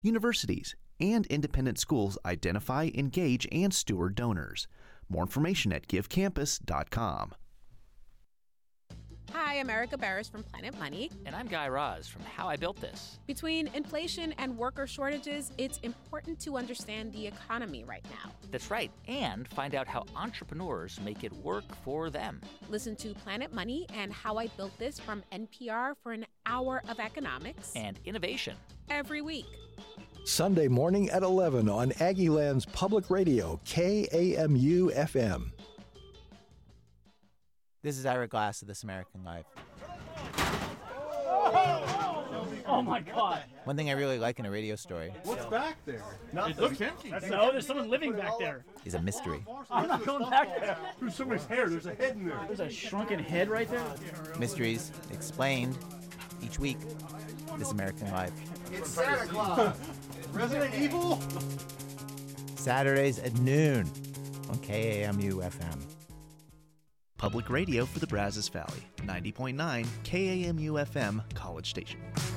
Universities and independent schools identify, engage, and steward donors. More information at givecampus.com. Hi, I'm Erica Barris from Planet Money. And I'm Guy Raz from How I Built This. Between inflation and worker shortages, it's important to understand the economy right now. That's right, and find out how entrepreneurs make it work for them. Listen to Planet Money and How I Built This from NPR for an hour of economics And innovation. every week. Sunday morning at 11 on Aggieland's Public Radio, KAMU-FM. This is Ira Glass of This American Life. Oh my God! One thing I really like in a radio story What's back there? It looks empty. No, there's someone living back there. is a mystery. I'm not going back there. There's somebody's hair. There's a head in there. There's a shrunken head right there. Mysteries explained each week. This American Life. It's Santa Claus. Resident Evil. Saturdays at noon on KAMU-FM. Public radio for the Brazos Valley, 90.9 KAMU-FM, College Station.